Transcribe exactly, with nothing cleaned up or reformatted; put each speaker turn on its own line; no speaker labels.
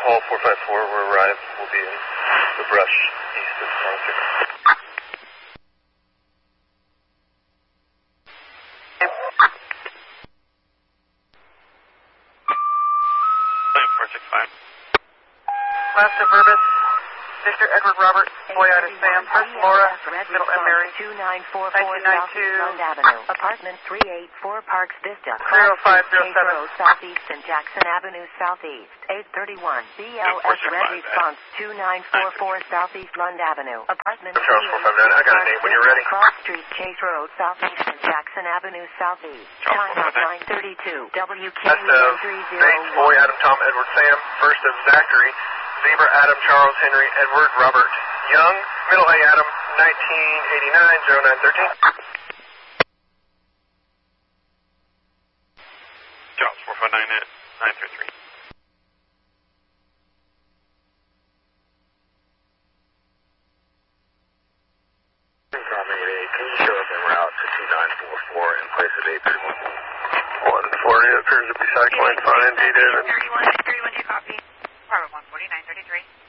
Hall four five four will arrive. We'll be in the brush east of Monster.
four six five.
Last of Verbus, Victor Edward Robert, Boy out of Sam, First Laura, Middle M Mary,
two nine four four Southeast Lund Avenue, Apartment three eighty-four Parks Vista,
zero five zero
Chase
seven.
Road Southeast and Jackson Avenue Southeast, eight thirty-one, B L S Red Response, two nine four four Southeast Lund Avenue, Apartment
Charles four five nine, I got a name when you're ready.
Cross Street, Chase Road Southeast and Jackson Avenue Southeast, time out nine thirty-two, W Q
Last of
three
Bates,
zero
Boy
one.
Adam Tom Edward Sam, First of Zachary, Zebra Adam Charles Henry Edward Robert Young, Middle A Adam nineteen eighty-nine, zero nine thirteen.
Charles four five nine nine three three.
Can you show up en route to two nine four four in place of eight three one? one forty appears to be cycling fine, indeed, David.
thirty-one, thirty-one, do you copy? Apartment one forty-nine thirty-three.